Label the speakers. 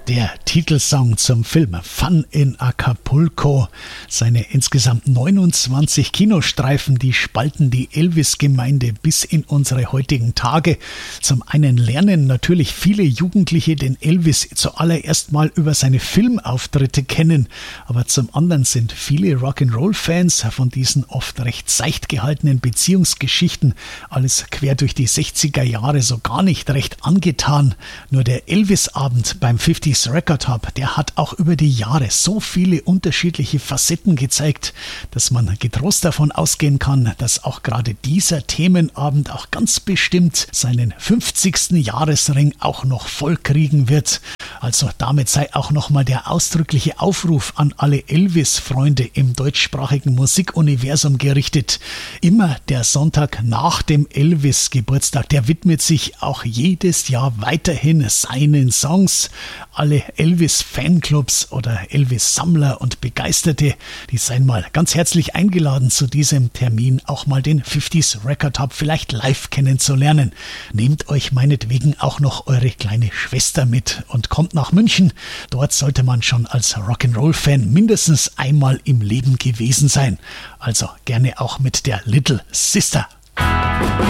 Speaker 1: Der Titelsong zum Film Fun in Acapulco. Seine insgesamt 29 Kinostreifen, die spalten die Elvis-Gemeinde bis in unsere heutigen Tage. Zum einen lernen natürlich viele Jugendliche den Elvis zuallererst mal über seine Filmauftritte kennen. Aber zum anderen sind viele Rock'n'Roll-Fans von diesen oft recht seicht gehaltenen Beziehungsgeschichten alles quer durch die 60er Jahre so gar nicht recht angetan. Nur der Elvis-Abend beim 50s Record Hub, der hat auch über die Jahre so viele unterschiedliche Facetten gezeigt, dass man getrost davon ausgehen kann, dass auch gerade dieser Themenabend auch ganz bestimmt seinen 50. Jahresring auch noch voll kriegen wird. Also damit sei auch nochmal der ausdrückliche Aufruf an alle Elvis-Freunde im deutschsprachigen Musikuniversum gerichtet. Immer der Sonntag nach dem Elvis-Geburtstag, der widmet sich auch jedes Jahr weiterhin seinen Songs. Alle Elvis-Fanclubs oder Elvis-Sammler und Begeisterte, die seien mal ganz herzlich eingeladen zu diesem Termin, auch mal den 50s Record Hub vielleicht live kennenzulernen. Nehmt euch meinetwegen auch noch eure kleine Schwester mit und kommt nach München. Dort sollte man schon als Rock'n'Roll-Fan mindestens einmal im Leben gewesen sein. Also gerne auch mit der Little Sister.